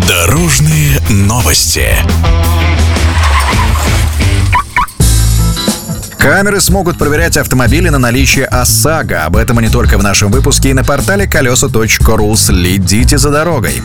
Дорожные новости. Камеры смогут проверять автомобили на наличие ОСАГО. Об этом и не только в нашем выпуске и на портале колеса.ру. Следите за дорогой.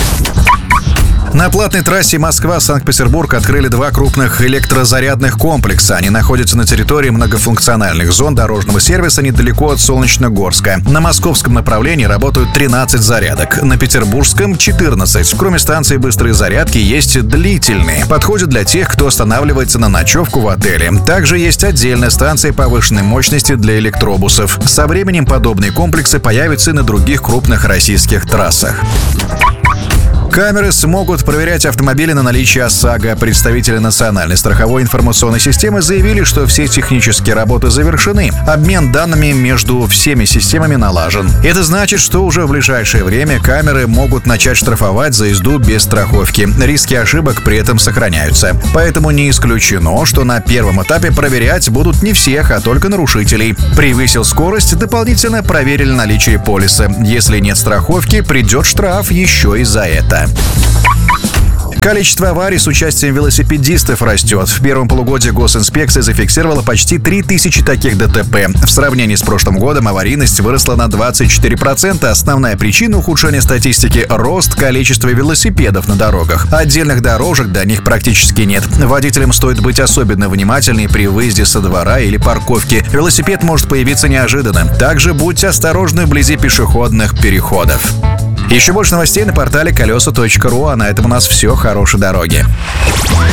На платной трассе Москва-Санкт-Петербург открыли 2 крупных электрозарядных комплекса. Они находятся на территории многофункциональных зон дорожного сервиса недалеко от Солнечногорска. На московском направлении работают 13 зарядок, на петербургском — 14. Кроме станции быстрой зарядки есть длительные. Подходят для тех, кто останавливается на ночевку в отеле. Также есть отдельная станция повышенной мощности для электробусов. Со временем подобные комплексы появятся и на других крупных российских трассах. Камеры смогут проверять автомобили на наличие ОСАГО. Представители Национальной страховой информационной системы заявили, что все технические работы завершены. Обмен данными между всеми системами налажен. Это значит, что уже в ближайшее время камеры могут начать штрафовать за езду без страховки. Риски ошибок при этом сохраняются. Поэтому не исключено, что на первом этапе проверять будут не всех, а только нарушителей. Превысил скорость — дополнительно проверили наличие полиса. Если нет страховки, придет штраф еще и за это. Количество аварий с участием велосипедистов растет. В первом полугодии госинспекция зафиксировала почти 3000 таких ДТП. В сравнении с прошлым годом аварийность выросла на 24%. Основная причина ухудшения статистики – рост количества велосипедов на дорогах. Отдельных дорожек до них практически нет. Водителям стоит быть особенно внимательными при выезде со двора или парковки. Велосипед может появиться неожиданно. Также будьте осторожны вблизи пешеходных переходов. Еще больше новостей на портале колеса.ру, а на этом у нас все. Хорошей дороги.